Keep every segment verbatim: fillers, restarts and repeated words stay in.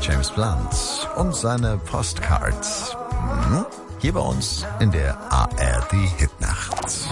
James Blunt und seine Postcards. Mhm. Hier bei uns in der A R D-Hitnacht.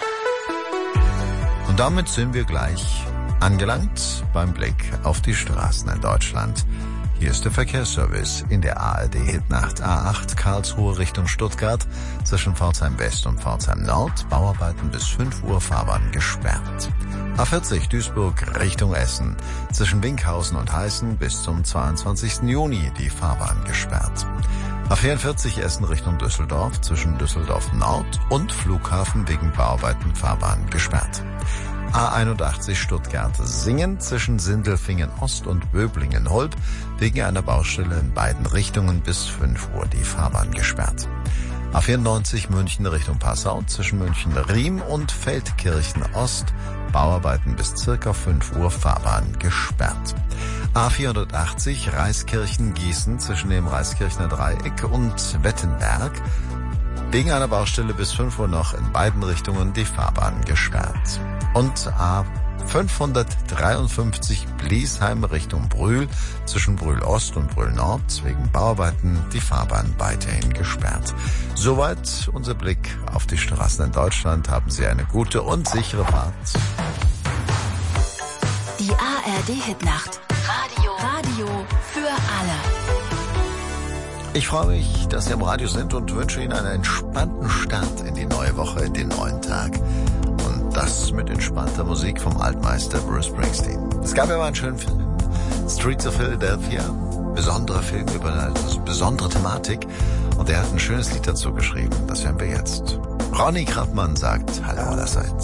Und damit sind wir gleich angelangt beim Blick auf die Straßen in Deutschland. Hier ist der Verkehrsservice in der A R D-Hitnacht. A acht Karlsruhe Richtung Stuttgart, zwischen Pforzheim West und Pforzheim Nord, Bauarbeiten bis fünf Uhr, Fahrbahn gesperrt. A vierzig Duisburg Richtung Essen, zwischen Winkhausen und Heißen bis zum zweiundzwanzigsten Juni die Fahrbahn gesperrt. A vierundvierzig Essen Richtung Düsseldorf, zwischen Düsseldorf Nord und Flughafen wegen Bauarbeiten Fahrbahn gesperrt. A einundachtzig Stuttgart-Singen, zwischen Sindelfingen Ost und Böblingen-Holb, wegen einer Baustelle in beiden Richtungen bis fünf Uhr die Fahrbahn gesperrt. A vierundneunzig München Richtung Passau, zwischen München-Riem und Feldkirchen Ost, Bauarbeiten bis circa fünf Uhr, Fahrbahn gesperrt. A vierhundertachtzig Reiskirchen-Gießen, zwischen dem Reiskirchner Dreieck und Wettenberg, wegen einer Baustelle bis fünf Uhr noch in beiden Richtungen die Fahrbahn gesperrt. Und A fünfhundertdreiundfünfzig Bliesheim Richtung Brühl, zwischen Brühl Ost und Brühl Nord, wegen Bauarbeiten die Fahrbahn weiterhin gesperrt. Soweit unser Blick auf die Straßen in Deutschland. Haben Sie eine gute und sichere Fahrt. Die A R D-Hitnacht. Radio. Radio für alle. Ich freue mich, dass Sie am Radio sind und wünsche Ihnen einen entspannten Start in die neue Woche, in den neuen Tag. Und das mit entspannter Musik vom Altmeister Bruce Springsteen. Es gab ja mal einen schönen Film, Streets of Philadelphia. Besonderer Film über eine also besondere Thematik. Und er hat ein schönes Lied dazu geschrieben. Das hören wir jetzt. Ronny Krappmann sagt Hallo allerseits.